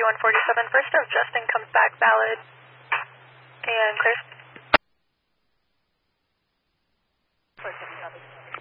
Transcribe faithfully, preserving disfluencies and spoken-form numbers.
thirty-one forty-seven. First of Justin comes back valid and clears.